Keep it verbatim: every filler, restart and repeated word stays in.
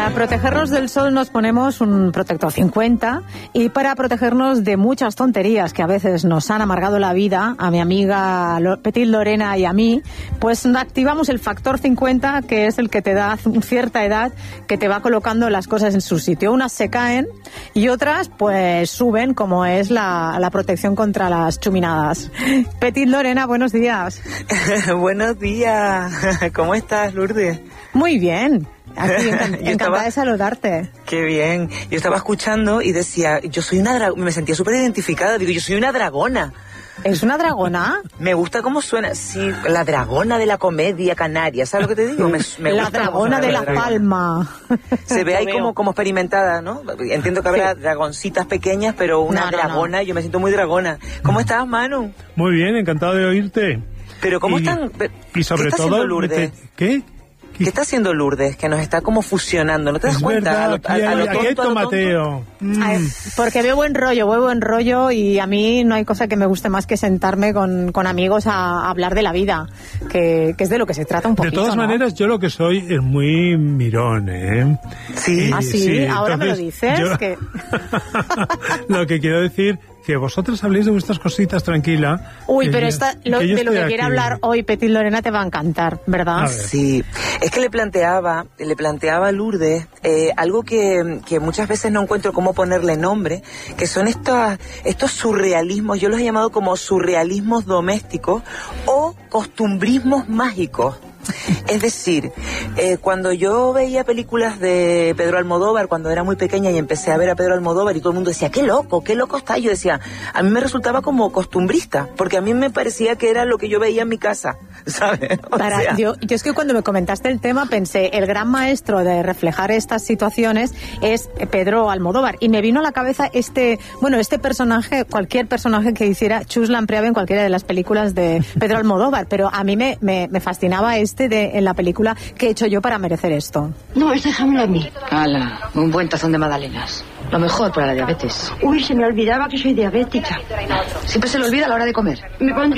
Para protegernos del sol nos ponemos un protector cincuenta y para protegernos de muchas tonterías que a veces nos han amargado la vida, a mi amiga Petit Lorena y a mí, pues activamos el factor cincuenta, que es el que te da cierta edad, que te va colocando las cosas en su sitio. Unas se caen y otras pues suben, como es la, la protección contra las chuminadas. Petit Lorena, buenos días. Buenos días. ¿Cómo estás, Lourdes? Muy bien. Aquí, encantada estaba... de saludarte. Qué bien. Yo estaba escuchando y decía, yo soy una dragona, me sentía súper identificada, digo, yo soy una dragona. ¿Es una dragona? Me gusta cómo suena, sí, la dragona de la comedia canaria, ¿sabes lo que te digo? Me, me la gusta dragona de la, la Palma. Se ve ahí como, como experimentada, ¿no? Entiendo que habrá sí. dragoncitas pequeñas, pero una no, dragona, no, no. Yo me siento muy dragona. ¿Cómo estás, Manu? Muy bien, encantado de oírte. Pero ¿cómo y, están? Y sobre ¿Qué está todo, Lourdes? ¿Qué? ¿Qué está haciendo Lourdes? Que nos está como fusionando, ¿no te das es cuenta? Verdad, a lo, aquí hay, a, a lo aquí tonto, hay tomateo. Mm. Ay, porque veo buen rollo, veo buen rollo y a mí no hay cosa que me guste más que sentarme con, con amigos a, a hablar de la vida, que, que es de lo que se trata un poquito. De todas ¿no? maneras, yo lo que soy es muy mirón, ¿eh? Sí. ¿Ah, sí? sí Ahora entonces, me lo dices. Yo... que... lo que quiero decir... que vosotros habléis de vuestras cositas tranquila. Uy, pero esta, lo, que de lo que aquí. quiere hablar hoy Petit Lorena te va a encantar, ¿verdad? Sí, es que le planteaba, le planteaba a Lourdes eh, algo que, que muchas veces no encuentro cómo ponerle nombre, que son estos, estos surrealismos, yo los he llamado como surrealismos domésticos o costumbrismos mágicos. Es decir, eh, cuando yo veía películas de Pedro Almodóvar, cuando era muy pequeña y empecé a ver a Pedro Almodóvar y todo el mundo decía, qué loco, qué loco está, yo decía, a mí me resultaba como costumbrista, porque a mí me parecía que era lo que yo veía en mi casa, ¿sabes? O Para, sea... yo, yo es que cuando me comentaste el tema pensé, el gran maestro de reflejar estas situaciones es Pedro Almodóvar, y me vino a la cabeza este, bueno, este personaje, cualquier personaje que hiciera Chus Lampreave en cualquiera de las películas de Pedro Almodóvar, pero a mí me, me, me fascinaba este de en la película que he hecho yo para merecer esto. No, es déjamelo a mí. Hala, un buen tazón de magdalenas. Lo mejor para la diabetes. Uy, se me olvidaba que soy diabética. Siempre se le olvida a la hora de comer. Me pondría